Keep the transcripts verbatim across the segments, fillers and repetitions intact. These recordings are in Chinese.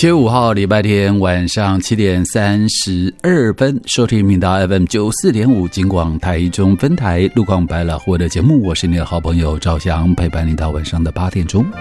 七月五号礼拜天晚上七点三十二分，收听频道 F M 九四点五金广台中分台路况百老汇的节目，我是你的好朋友赵翔，陪伴你到晚上的八点钟。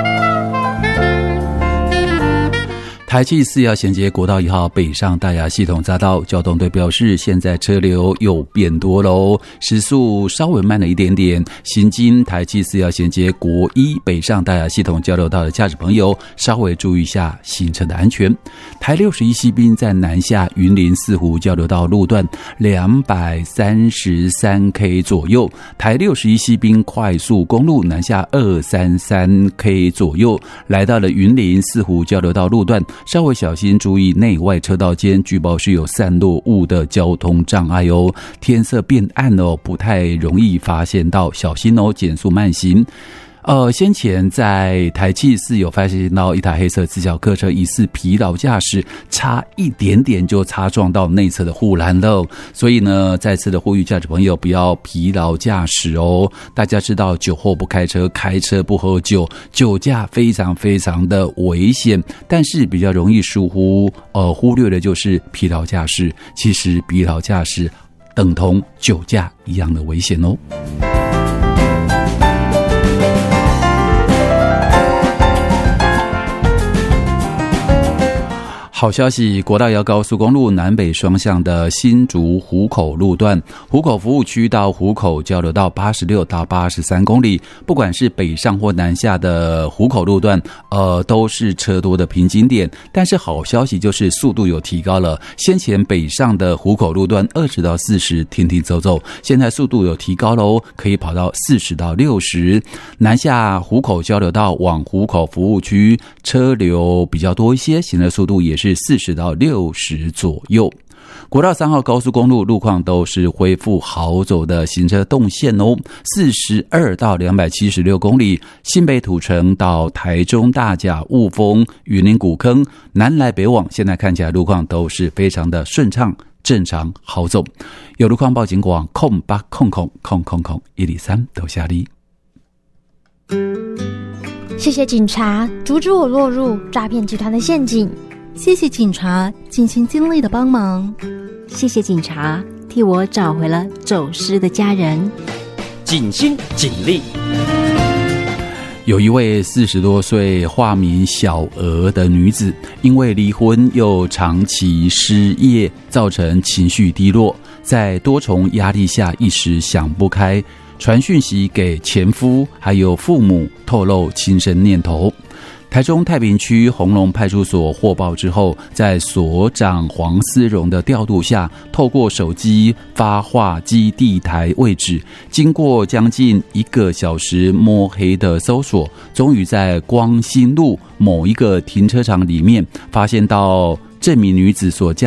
台七四要衔接国道一号北上大雅系统匝道，交通队表示现在车流又变多喽，时速稍微慢了一点点。行经台七四要衔接国一北上大雅系统交流道的驾驶朋友，稍微注意一下行车的安全。台六十一西滨在南下云林四湖交流道路段两百三十三 K 左右，台六十一西滨快速公路南下二百三十三 K 左右，来到了云林四湖交流道路段，稍微小心注意内外车道间，据报是有散落物的交通障碍哦。天色变暗哦，不太容易发现到，小心哦，减速慢行。呃，先前在台七四有发现到一台黑色自小客车疑似疲劳驾驶，差一点点就擦撞到内侧的护栏了。所以呢，再次的呼吁驾驶朋友不要疲劳驾驶哦。大家知道酒后不开车，开车不喝酒，酒驾非常非常的危险，但是比较容易疏忽呃忽略的就是疲劳驾驶。其实疲劳驾驶等同酒驾一样的危险哦。好消息，国道一号高速公路南北双向的新竹湖口路段，湖口服务区到湖口交流道八十六到八十三公里，不管是北上或南下的湖口路段，呃，都是车多的瓶颈点。但是好消息就是速度有提高了，先前北上的湖口路段二十到四十停停走走，现在速度有提高喽，可以跑到四十到六十。南下湖口交流道往湖口服务区车流比较多一些，行车速度也是是四十到六十左右。国道三号高速公路路况都是恢复好走的行车动线哦，四十二到两百七十六公里，新北土城到台中大甲雾峰云林古坑南来北往，现在看起来路况都是非常的顺畅正常好走。有路况报警广空八空空空空空一里三都下力。 谢谢警察阻止我落入诈骗集团的陷阱。 谢谢警察尽心尽力的帮忙， 谢谢警察替我找回了走失的家人。 尽心尽力。 有一位四十多岁化名小娥的女子，因为离婚又长期失业，造成情绪低落，在多重压力下一时想不开，传讯息给前夫还有父母，透露轻生念头。台中太平区红龙派出所获报之后，在所长黄思荣的调度下，透过手机发话基地台位置，经过将近一个小时摸黑的搜索，终于在光新路某一个停车场里面发现到这名女子所驾